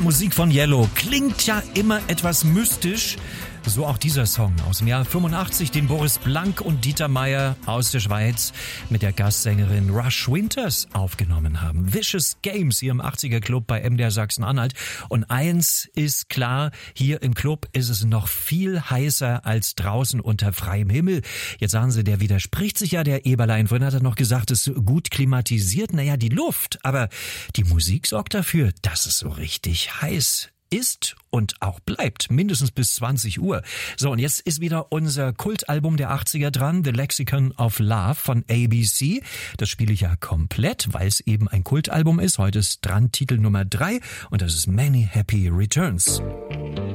Musik von Yellow klingt ja immer etwas mystisch. So auch dieser Song aus dem Jahr 85, den Boris Blank und Dieter Meier aus der Schweiz mit der Gastsängerin Rush Winters aufgenommen haben. Vicious Games hier im 80er Club bei MDR Sachsen-Anhalt. Und eins ist klar, hier im Club ist es noch viel heißer als draußen unter freiem Himmel. Jetzt sagen Sie, der widerspricht sich ja, der Eberlein. Vorhin hat er noch gesagt, es ist gut klimatisiert. Naja, die Luft. Aber die Musik sorgt dafür, dass es so richtig heiß ist und auch bleibt, mindestens bis 20 Uhr. So, und jetzt ist wieder unser Kultalbum der 80er dran, The Lexicon of Love von ABC. Das spiele ich ja komplett, weil es eben ein Kultalbum ist. Heute ist dran Titel Nummer 3 und das ist Many Happy Returns.